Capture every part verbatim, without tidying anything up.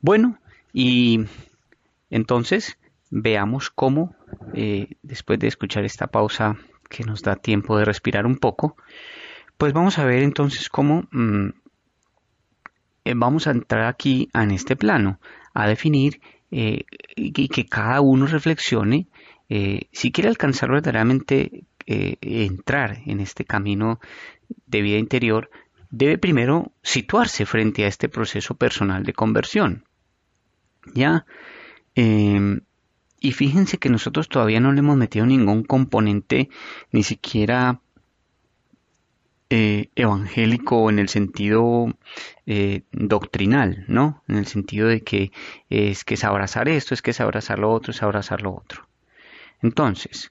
Bueno, y entonces veamos cómo, eh, después de escuchar esta pausa que nos da tiempo de respirar un poco, pues vamos a ver entonces cómo mmm, eh, vamos a entrar aquí en este plano, a definir eh, y que cada uno reflexione eh, si quiere alcanzar verdaderamente eh, entrar en este camino de vida interior, debe primero situarse frente a este proceso personal de conversión. ¿Ya? Eh, y fíjense que nosotros todavía no le hemos metido ningún componente, ni siquiera eh, evangélico en el sentido eh, doctrinal, ¿no? En el sentido de que es que es abrazar esto, es que es abrazar lo otro, es abrazar lo otro. Entonces,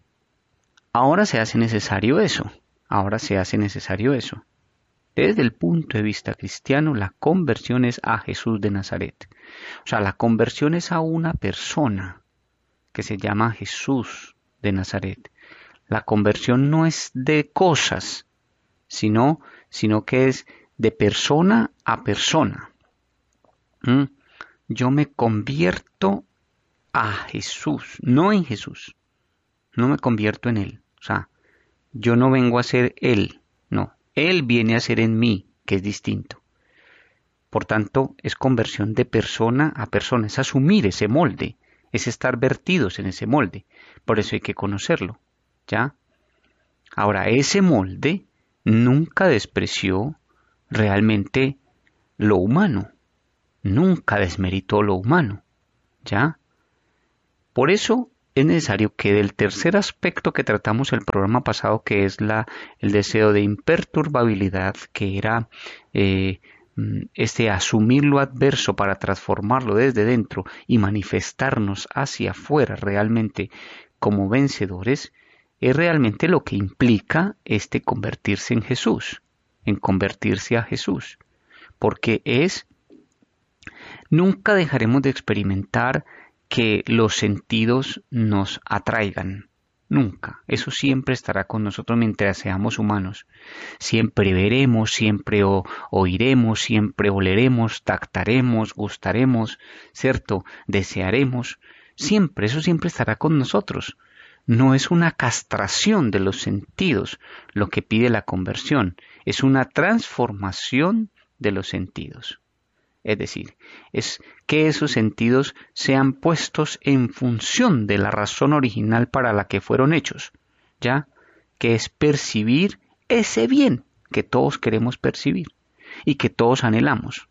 ahora se hace necesario eso, ahora se hace necesario eso. Desde el punto de vista cristiano, la conversión es a Jesús de Nazaret. O sea, la conversión es a una persona que se llama Jesús de Nazaret. La conversión no es de cosas, sino, sino que es de persona a persona. ¿Mm? Yo me convierto a Jesús, no en Jesús. No me convierto en Él. O sea, yo no vengo a ser Él, no. Él viene a ser en mí, que es distinto. Por tanto, es conversión de persona a persona, es asumir ese molde, es estar vertidos en ese molde. Por eso hay que conocerlo, ¿ya? Ahora, ese molde nunca despreció realmente lo humano, nunca desmeritó lo humano, ¿ya? Por eso es necesario que del tercer aspecto que tratamos el programa pasado, que es la, el deseo de imperturbabilidad, que era eh, este asumir lo adverso para transformarlo desde dentro y manifestarnos hacia afuera realmente como vencedores, es realmente lo que implica este convertirse en Jesús, en convertirse a Jesús, porque es, nunca dejaremos de experimentar que los sentidos nos atraigan, nunca, eso siempre estará con nosotros mientras seamos humanos, siempre veremos, siempre o, oiremos, siempre oleremos, tactaremos, gustaremos, ¿cierto? Desearemos, siempre, eso siempre estará con nosotros. No es una castración de los sentidos lo que pide la conversión, es una transformación de los sentidos. Es decir, es que esos sentidos sean puestos en función de la razón original para la que fueron hechos, ¿ya? Que es percibir ese bien que todos queremos percibir y que todos anhelamos.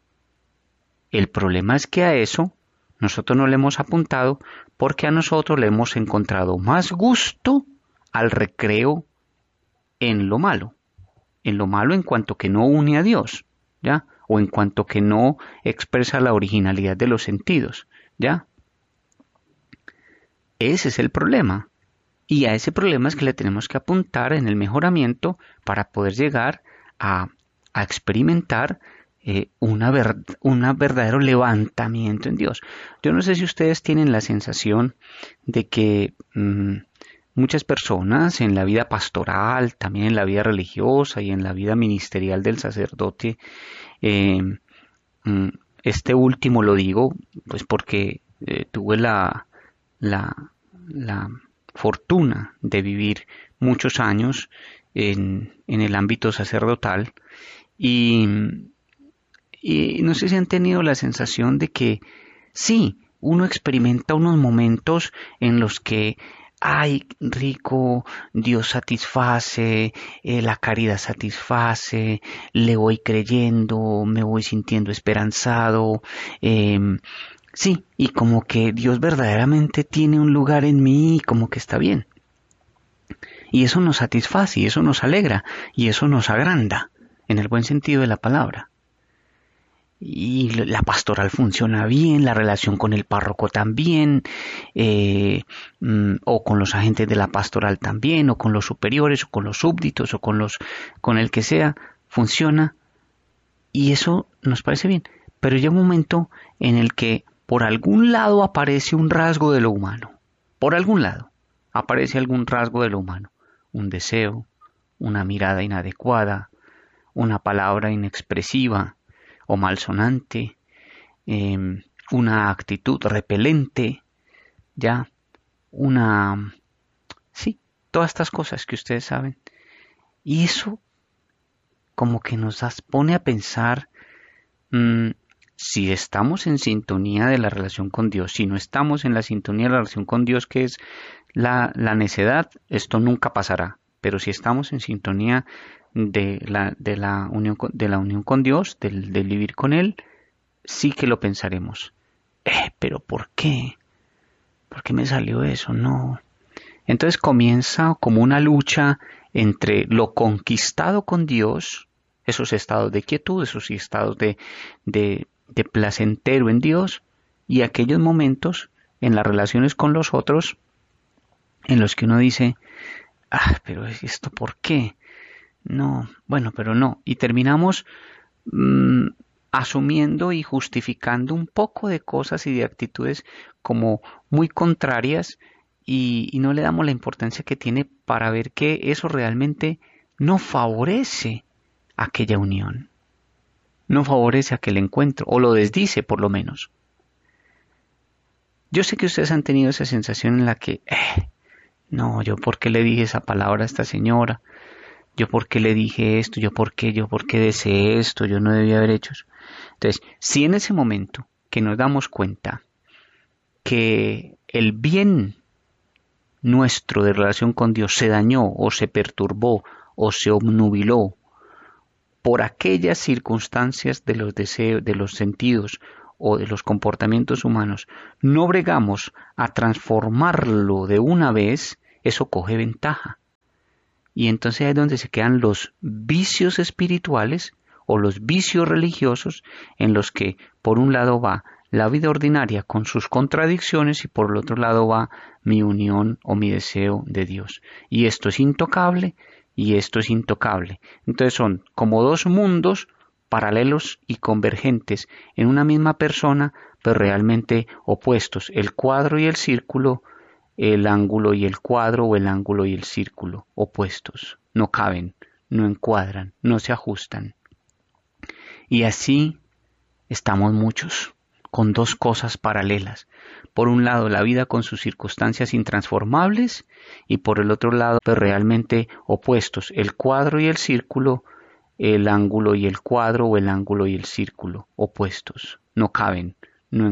El problema es que a eso nosotros no le hemos apuntado porque a nosotros le hemos encontrado más gusto al recreo en lo malo, en lo malo en cuanto que no une a Dios, ¿ya? O en cuanto que no expresa la originalidad de los sentidos, ¿ya? Ese es el problema. Y a ese problema es que le tenemos que apuntar en el mejoramiento para poder llegar a, a experimentar eh, una ver, un verdadero levantamiento en Dios. Yo no sé si ustedes tienen la sensación de que mmm, muchas personas en la vida pastoral, también en la vida religiosa y en la vida ministerial del sacerdote, eh, este último lo digo pues porque eh, tuve la, la, la fortuna de vivir muchos años en, en el ámbito sacerdotal y, y no sé si han tenido la sensación de que sí, uno experimenta unos momentos en los que ay, rico, Dios satisface, eh, la caridad satisface, le voy creyendo, me voy sintiendo esperanzado, eh, sí, y como que Dios verdaderamente tiene un lugar en mí y como que está bien. Y eso nos satisface, y eso nos alegra, y eso nos agranda, en el buen sentido de la palabra. Y la pastoral funciona bien, la relación con el párroco también, eh, o con los agentes de la pastoral también, o con los superiores, o con los súbditos, o con los, con el que sea, funciona, y eso nos parece bien. Pero llega un momento en el que por algún lado aparece un rasgo de lo humano, por algún lado aparece algún rasgo de lo humano, un deseo, una mirada inadecuada, una palabra inexpresiva o malsonante, eh, una actitud repelente, ya, una, sí, todas estas cosas que ustedes saben. Y eso como que nos das- pone a pensar mm, si estamos en sintonía de la relación con Dios, si no estamos en la sintonía de la relación con Dios, que es la, la necedad, esto nunca pasará. Pero si estamos en sintonía de la, de la unión, con- de la unión con Dios, del, del vivir con Él, sí que lo pensaremos. Eh, pero ¿por qué? ¿Por qué me salió eso? No. Entonces comienza como una lucha entre lo conquistado con Dios, esos estados de quietud, esos estados de, de, de placentero en Dios, y aquellos momentos en las relaciones con los otros en los que uno dice, ah, pero esto ¿por qué? No, bueno, pero no. Y terminamos mm, asumiendo y justificando un poco de cosas y de actitudes como muy contrarias y, y no le damos la importancia que tiene para ver que eso realmente no favorece aquella unión, no favorece aquel encuentro, o lo desdice por lo menos. Yo sé que ustedes han tenido esa sensación en la que, eh, no, yo por qué le dije esa palabra a esta señora, yo por qué le dije esto, yo por qué, yo por qué deseé esto, yo no debía haber hecho eso. Entonces, si en ese momento que nos damos cuenta que el bien nuestro de relación con Dios se dañó o se perturbó o se obnubiló por aquellas circunstancias de los deseos, de los sentidos o de los comportamientos humanos, no bregamos a transformarlo de una vez, eso coge ventaja. Y entonces es donde se quedan los vicios espirituales o los vicios religiosos en los que por un lado va la vida ordinaria con sus contradicciones y por el otro lado va mi unión o mi deseo de Dios. Y esto es intocable y esto es intocable. Entonces son como dos mundos paralelos y convergentes en una misma persona, pero realmente opuestos. El cuadro y el círculo, el ángulo y el cuadro o el ángulo y el círculo opuestos. No caben, no encuadran, no se ajustan. Y así estamos muchos, con dos cosas paralelas. Por un lado, la vida con sus circunstancias intransformables y por el otro lado, pues realmente opuestos, el cuadro y el círculo, el ángulo y el cuadro o el ángulo y el círculo opuestos. No caben,